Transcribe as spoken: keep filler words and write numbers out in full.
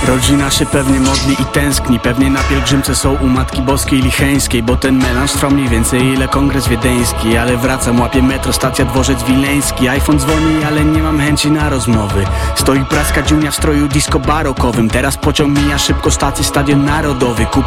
Rodzina się pewnie modli i tęskni, pewnie na pielgrzymce są u Matki Boskiej Licheńskiej, bo ten melanż trwał mniej więcej ile kongres wiedeński. Ale wracam, łapię metro, stacja dworzec wileński. iPhone dzwoni, ale nie mam chęci na rozmowy. Stoi praska dziunia w stroju disco barokowym. Teraz pociąg mija szybko stację, Stadion Narodowy. Kup